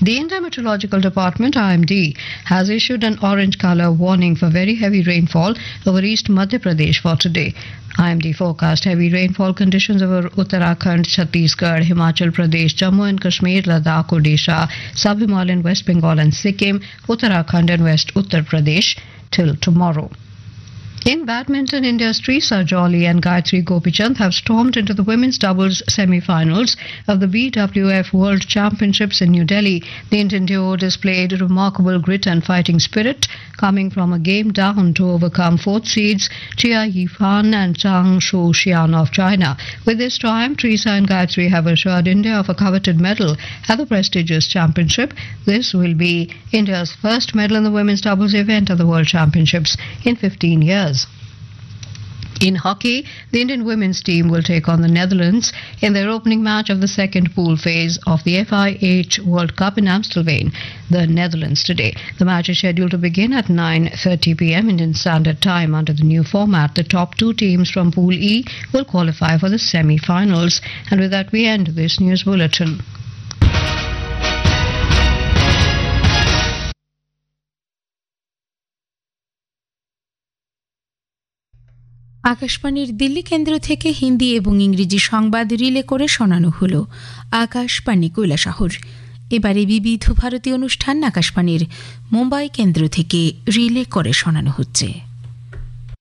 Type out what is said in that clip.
The India Meteorological Department (IMD) has issued an orange color warning for very heavy rainfall over East Madhya Pradesh for today. IMD forecast heavy rainfall conditions over Uttarakhand, Chhattisgarh, Himachal Pradesh, Jammu and Kashmir, Ladakh, Odisha, Sub-Himalayan West Bengal and Sikkim, Uttarakhand and West Uttar Pradesh till tomorrow. In badminton, India's Trisa Jolly and Gayatri Gopichand have stormed into the women's doubles semi-finals of the BWF World Championships in New Delhi. The Indian duo displayed remarkable grit and fighting spirit, coming from a game down to overcome fourth seeds Chia Yifan and Zhang Shuxian of China. With this triumph, Trisa and Gayatri have assured India of a coveted medal at the prestigious championship. This will be India's first medal in the women's doubles event at the World Championships in 15 years. In hockey, the Indian women's team will take on the Netherlands in their opening match of the second pool phase of the FIH World Cup in Amstelveen, the Netherlands today. The match is scheduled to begin at 9:30 p.m. Indian Standard Time. Under the new format, the top two teams from Pool E will qualify for the semi-finals. And with that, we end this news bulletin. আকাশবাণীর দিল্লি কেন্দ্র থেকে হিন্দি এবং ইংরেজি সংবাদ relay করে শোনানো হলো। আকাশবাণী কৈলাসহর। এবারে বিবিধ ভারতী অনুষ্ঠান আকাশবাণীর মুম্বাই কেন্দ্র থেকে রিলে করে শোনানো হচ্ছে।